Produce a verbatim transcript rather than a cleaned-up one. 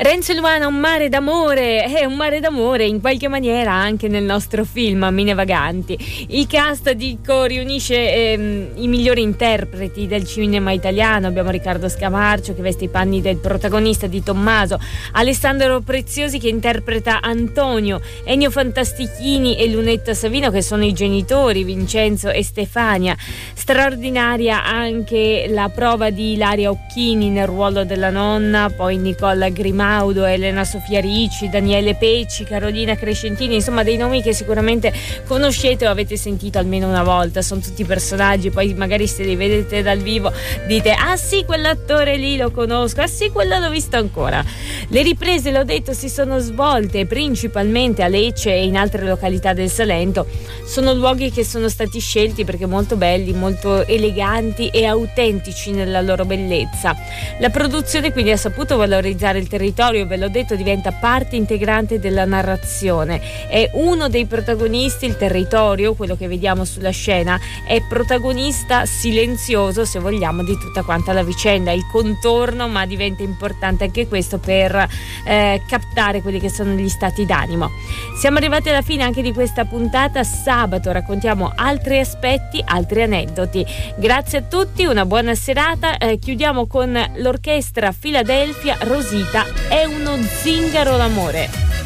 Renzo Luana, un mare d'amore, è un mare d'amore in qualche maniera anche nel nostro film Mine Vaganti. Il cast dico riunisce ehm, i migliori interpreti del cinema italiano. Abbiamo Riccardo Scamarcio che veste i panni del protagonista di Tommaso, Alessandro Preziosi che interpreta Antonio, Ennio Fantastichini e Lunetta Savino che sono i genitori, Vincenzo e Stefania. Straordinaria anche la prova di Ilaria Occhini nel ruolo della nonna, poi Nicola Grimaudo, Elena Sofia Ricci, Daniele Pecci, Carolina Crescentini, insomma dei nomi che sicuramente conoscete o avete sentito almeno una volta. Sono tutti personaggi, poi magari se li vedete dal vivo dite ah sì, quell'attore lì lo conosco, ah sì, quello l'ho visto ancora. Le riprese, l'ho detto, si sono svolte principalmente a Lecce e in altre località del Salento. Sono luoghi che sono stati scelti perché molto belli, molto eleganti e autentici nella loro bellezza. La produzione quindi ha saputo valorizzare il territorio, ve l'ho detto, diventa parte integrante della narrazione. È uno dei protagonisti, il territorio, quello che vediamo sulla scena, è protagonista silenzioso, se vogliamo, di tutta quanta la vicenda, il contorno, ma diventa importante anche questo per eh, captare quelli che sono gli stati d'animo. Siamo arrivati alla fine anche di questa puntata. Sabato raccontiamo altri aspetti, altri aneddoti. Grazie a tutti, una buona serata. Eh, chiudiamo con l'orchestra Philadelphia, Rosita, è uno zingaro l'amore.